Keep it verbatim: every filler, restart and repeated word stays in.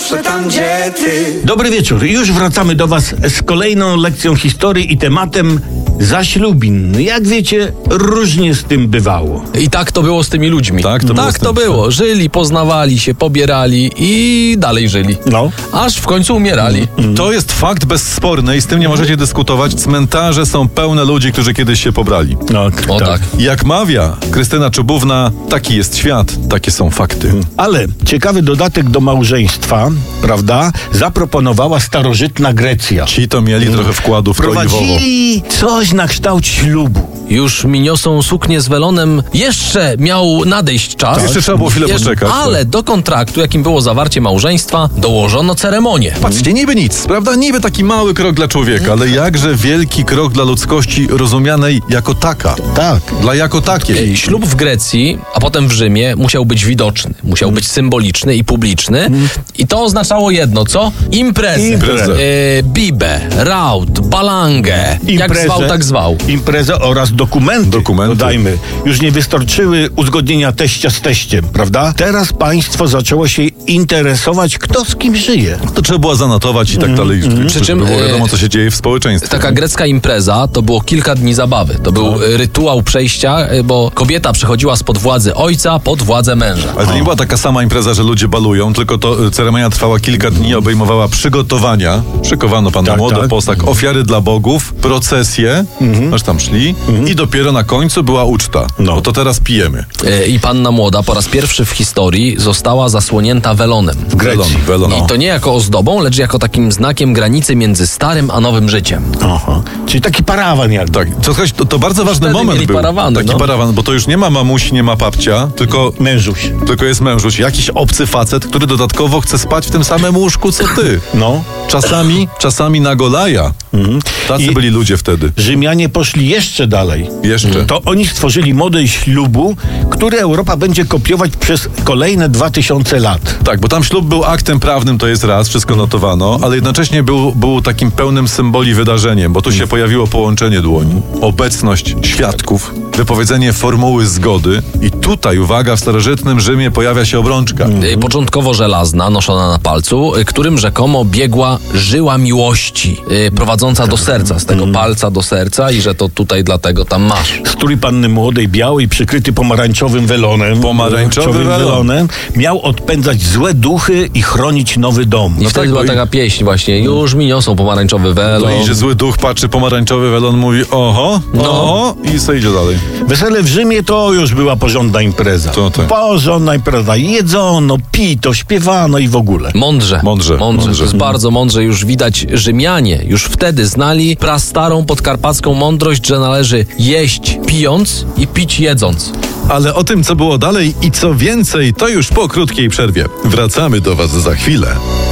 zawsze tam, gdzie ty. Dobry wieczór. Już wracamy do was z kolejną lekcją historii i tematem zaślubin. Jak wiecie, różnie z tym bywało. I tak to było z tymi ludźmi. Tak, to było tak z tym. to było. Żyli, poznawali się, pobierali i dalej żyli. No. Aż w końcu umierali. I to jest fakt bezsporny i z tym nie możecie dyskutować. Cmentarze są pełne ludzi, którzy kiedyś się pobrali. No, O tak. Jak mawia Krystyna Czubówna, taki jest świat, takie są fakty. Ale ciekawy dodatek do małżeństwa, prawda, zaproponowała starożytna Grecja. Ci to mieli trochę wkładu w to i w owo. Prowadzili coś na kształt ślubu. Już mi niosą suknię z welonem. Jeszcze miał nadejść czas. Jeszcze trzeba było chwilę Jeszcze- poczekać. Ale do kontraktu, jakim było zawarcie małżeństwa, dołożono ceremonię. Patrzcie, niby nic, prawda? Niby taki mały krok dla człowieka, ale jakże wielki krok dla ludzkości rozumianej jako taka. Tak. Dla jako takiej. Ślub w Grecji, a potem w Rzymie musiał być widoczny, musiał być symboliczny i publiczny. I to oznaczało jedno, co? Imprezę. Imprezę. E, bibę, raut, balangę. Jak zwał, tak zwał. Imprezę oraz dokumenty, Dokumenty. dodajmy. Już nie wystarczyły uzgodnienia teścia z teściem, prawda? Teraz państwo zaczęło się interesować, kto z kim żyje. To trzeba było zanotować i tak dalej. Przy czym, było e, wiadomo, co się dzieje w społeczeństwie. Taka grecka impreza to było kilka dni zabawy. To był e, rytuał przejścia, e, bo kobieta przechodziła spod władzy ojca pod władzę męża. Ale to nie była taka sama impreza, że ludzie balują, tylko to y, ceremonia trwała kilka dni, obejmowała przygotowania, szykowano pana Tak, młodo, tak. posag, ofiary dla bogów, procesje, aż tam szli i dopiero na końcu była uczta. No. No to teraz pijemy. E, I panna młoda po raz pierwszy w historii została zasłonięta welonem. W Grecji. Welon, welon. I to nie jako ozdobą, lecz jako takim znakiem granicy między starym a nowym życiem. Aha. Czyli taki parawan jakby. Tak, co chodź, to, to bardzo ważny Wtedy moment mieli był. parawany, Taki no. parawan, bo to już nie ma mamusi, nie ma babcia, tylko, Mężuś. tylko jest mężuś, jakiś obcy facet, który dodatkowo chce spać w tym samym łóżku co ty. No. Czasami, czasami na Golaja. Tacy I- byli ludzie wtedy. Rzymianie poszli jeszcze dalej. Jeszcze. To oni stworzyli model ślubu, który Europa będzie kopiować przez kolejne dwa tysiące lat. Tak, bo tam ślub był aktem prawnym, to jest raz, wszystko notowano, ale jednocześnie był, był takim pełnym symboli wydarzeniem, bo tu się pojawiło połączenie dłoni, obecność świadków, wypowiedzenie formuły zgody i tutaj, uwaga, w starożytnym Rzymie pojawia się obrączka. E, Początkowo żelazna, noszona na palcu, e, którym rzekomo biegła żyła miłości, e, prowadząca do serca, z tego palca do serca i że to tutaj dlatego tam masz. Strój panny młodej, białej, przykryty pomarańczowym welonem. Pomarańczowy welon. welonem. Miał odpędzać złe duchy i chronić nowy dom. I No wtedy tak, była bo i- taka pieśń właśnie, już mi niosą pomarańczowy welon. No i że zły duch patrzy, pomarańczowy welon mówi oho, oho i sobie idzie dalej. Wesele w Rzymie to już była porządna impreza. To tak. Porządna impreza. Jedzono, pito, śpiewano i w ogóle. Mądrze. Mądrze, Mądrze. mądrze. To jest bardzo mądrze. Już widać, Rzymianie już wtedy znali prastarą podkarpacką mądrość, że należy jeść pijąc i pić jedząc. Ale o tym, co było dalej i co więcej, to już po krótkiej przerwie. Wracamy do was za chwilę.